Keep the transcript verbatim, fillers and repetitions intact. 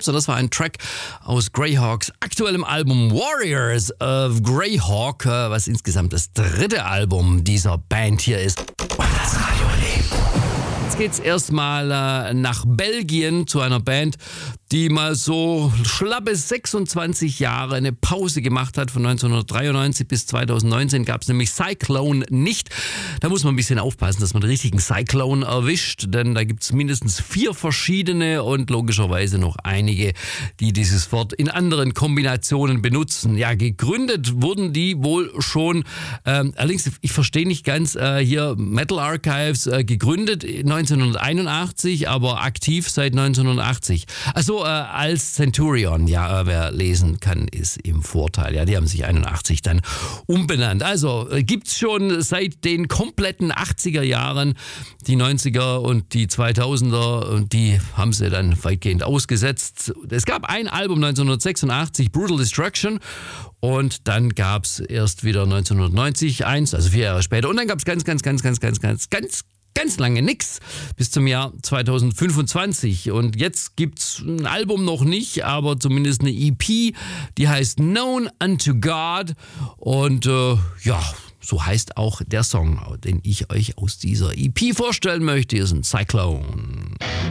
sondern das war ein Track aus Greyhawks aktuellem Album Warriors of Greyhawk, was insgesamt das dritte Album dieser Band hier ist. Und das Radio lebt. Jetzt geht's erstmal äh, nach Belgien zu einer Band, die mal so schlappe sechsundzwanzig Jahre eine Pause gemacht hat. Von neunzehnhundertdreiundneunzig bis zweitausendneunzehn gab es nämlich Cyclone nicht. Da muss man ein bisschen aufpassen, dass man den richtigen Cyclone erwischt, denn da gibt es mindestens vier verschiedene und logischerweise noch einige, die dieses Wort in anderen Kombinationen benutzen. Ja, gegründet wurden die wohl schon, ähm, allerdings, ich verstehe nicht ganz, äh, hier Metal Archives, äh, gegründet neunzehnhunderteinundachtzig, aber aktiv seit neunzehnhundertachtzig. Also äh, als Centurion, ja, wer lesen kann, ist im Vorteil. Ja, die haben sich einundachtzig dann umbenannt. Also äh, gibt's schon seit den kompletten achtziger Jahren, die neunziger und die zweitausender, und die haben sie dann weitgehend ausgesetzt. Es gab ein Album neunzehnhundertsechsundachtzig, Brutal Destruction, und dann gab's erst wieder neunzehnhundertneunzig eins, also vier Jahre später, und dann gab's ganz, ganz, ganz, ganz, ganz, ganz, ganz Ganz lange nix, bis zum Jahr zweitausendfünfundzwanzig. Und jetzt gibt's ein Album noch nicht, aber zumindest eine E P, die heißt Known Unto God. Und äh, ja, so heißt auch der Song, den ich euch aus dieser E P vorstellen möchte, ist ein Cyclone.